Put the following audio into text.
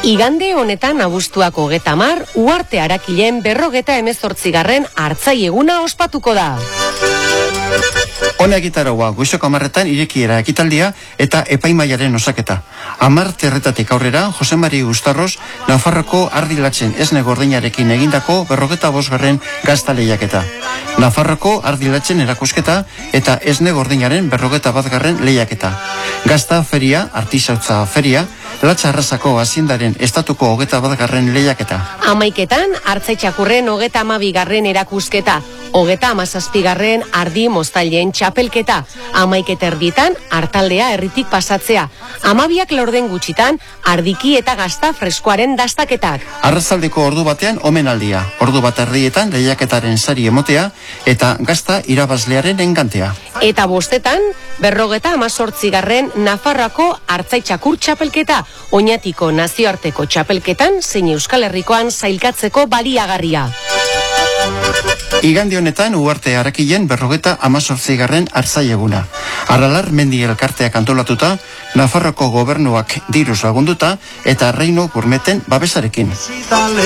Igande honetan abuztuak 30, Uharte Arakilen 58. Artzai eguna ospatuko da. Hona egitaraua, goizoko 10 irekiera ekitaldia eta epaimaiaren osaketa. 10 terretatik aurrera, Jose Mari Ustarros, Nafarroko ardilatzen esne gordinarekin egindako 55. gazta lehiaketa. Nafarroko ardilatzen erakusketa eta esne gordinaren 51. lehiaketa. Gazta feria, artisautza feria, Latza Arrasako haziendaren estatuko 21. lehiaketa. Amaiketan, Artzai Txakurren 32. erakusketa. 37. Ardi Moztailen txapelketa. 11 erdietan, Artaldea herritik pasatzea. 12 laurden gutxitan, Ardiki eta gazta freskoaren dastaketak. Arratsaldeko ordu batean omenaldia. Ordu bat erdietan lehiaketaren sari emotea eta gazta irabazlearen engantea. Eta 5etan, 58. Nafarroako Artzai Txakur txapelketa. Oñatiko nazioarteko txapelketan zein Euskal Herrikoan sailkatzeko baliagarria. Igande honetan Uharte Arakilen 58. Artzai eguna. Aralar mendi elkarteak antolatuta, Nafarroko gobernuak diruz lagunduta eta Reino Gurmeten babesarekin.